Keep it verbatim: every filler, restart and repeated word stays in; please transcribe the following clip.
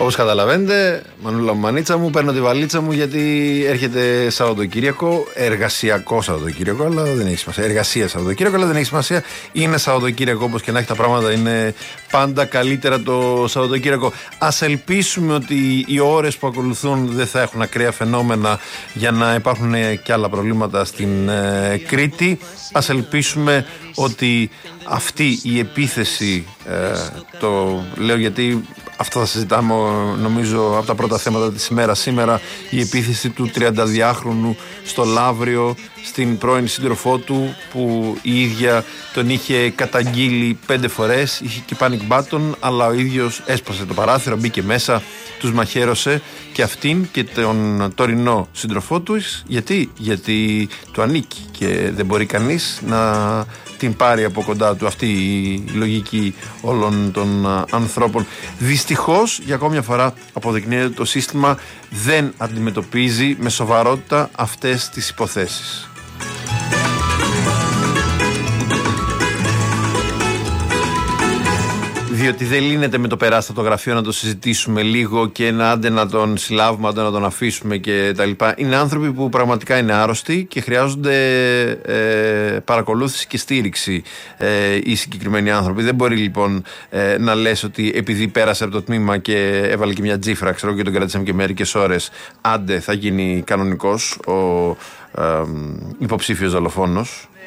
Όπως καταλαβαίνετε, Μανούλα μου, μανίτσα μου, παίρνω τη βαλίτσα μου γιατί έρχεται Σαββατοκύριακο, εργασιακό Σαββατοκύριακο, αλλά δεν έχει σημασία. Εργασία Σαββατοκύριακο, αλλά δεν έχει σημασία. Είναι Σαββατοκύριακο, όπως και να έχει τα πράγματα, είναι πάντα καλύτερα το Σαββατοκύριακο. Ας ελπίσουμε ότι οι ώρες που ακολουθούν δεν θα έχουν ακραία φαινόμενα για να υπάρχουν και άλλα προβλήματα στην ε, Κρήτη. Ας ελπίσουμε ότι αυτή η επίθεση, ε, το λέω γιατί αυτό θα συζητάμε νομίζω από τα πρώτα θέματα της ημέρας σήμερα, η επίθεση του τριανταδυάχρονου στο Λαύριο στην πρώην σύντροφό του, που η ίδια τον είχε καταγγείλει πέντε φορές, είχε και panic button, αλλά ο ίδιος έσπασε το παράθυρο, μπήκε μέσα, τους μαχαίρωσε και αυτήν και τον τωρινό σύντροφό του. Γιατί? Γιατί του ανήκει και δεν μπορεί κανείς να την πάρει από κοντά του. Αυτή η λογική όλων των ανθρώπων. Δυστυχώς, για ακόμη μια φορά αποδεικνύεται, το σύστημα δεν αντιμετωπίζει με σοβαρότητα αυτές τις υποθέσεις. Διότι δεν λύνεται με το περάστα το γραφείο να το συζητήσουμε λίγο και να άντε να τον συλλάβουμε, άντε να τον αφήσουμε και τα λοιπά. Είναι άνθρωποι που πραγματικά είναι άρρωστοι και χρειάζονται ε, παρακολούθηση και στήριξη ε, οι συγκεκριμένοι άνθρωποι. Δεν μπορεί λοιπόν ε, να λες ότι επειδή πέρασε από το τμήμα και έβαλε και μια τζίφρα, ξέρω, και τον κρατήσαμε και μερικές ώρες, άντε θα γίνει κανονικός ο ε, υποψήφιος δολοφόνος.